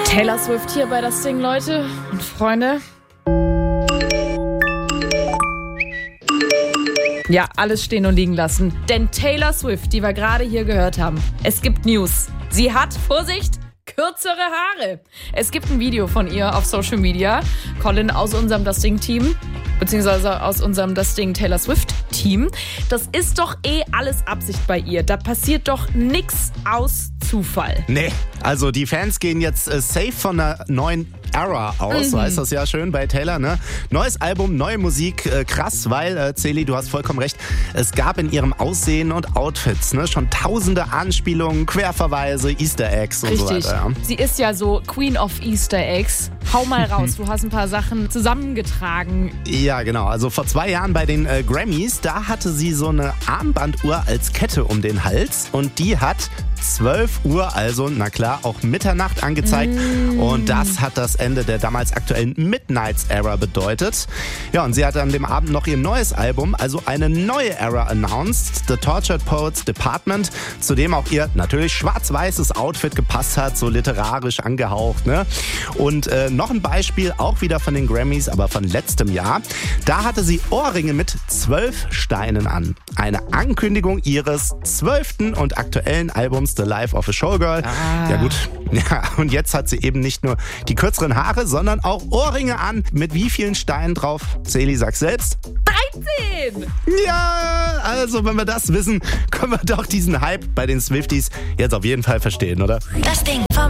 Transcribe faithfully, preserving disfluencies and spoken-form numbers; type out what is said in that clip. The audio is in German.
Taylor Swift hier bei Das Ding, Leute und Freunde. Ja, alles stehen und liegen lassen. Denn Taylor Swift, die wir gerade hier gehört haben, es gibt News. Sie hat, Vorsicht, kürzere Haare. Es gibt ein Video von ihr auf Social Media. Colin aus unserem Das Ding-Team, beziehungsweise aus unserem Das Ding Taylor Swift-Team. Das ist doch eh alles Absicht bei ihr. Da passiert doch nix aus Zufall. Nee, also die Fans gehen jetzt äh, safe von einer neuen Era aus, Mhm. so heißt das ja schön bei Taylor, ne? Neues Album, neue Musik, äh, krass, weil, äh, Celi, du hast vollkommen recht, es gab in ihrem Aussehen und Outfits, ne, schon tausende Anspielungen, Querverweise, Easter Eggs und Richtig. so weiter. Ja. Sie ist ja so Queen of Easter Eggs. Hau mal raus, du hast ein paar Sachen zusammengetragen. Ja, genau. Also vor zwei Jahren bei den äh, Grammys, da hatte sie so eine Armbanduhr als Kette um den Hals und die hat zwölf Uhr, also na klar, auch Mitternacht angezeigt. Mm. Und das hat das Ende der damals aktuellen Midnights Era bedeutet. Ja, und sie hat an dem Abend noch ihr neues Album, also eine neue Era announced, The Tortured Poets Department, zu dem auch ihr natürlich schwarz-weißes Outfit gepasst hat, so literarisch angehaucht, ne? Und äh, noch ein Beispiel, auch wieder von den Grammys, aber von letztem Jahr. Da hatte sie Ohrringe mit zwölf Steinen an. Eine Ankündigung ihres zwölften und aktuellen Albums The Life of a Showgirl. Ah. Ja gut, ja, und jetzt hat sie eben nicht nur die kürzeren Haare, sondern auch Ohrringe an. Mit wie vielen Steinen drauf? Celi, sag's selbst. dreizehn! Ja, also wenn wir das wissen, können wir doch diesen Hype bei den Swifties jetzt auf jeden Fall verstehen, oder? Das Ding vom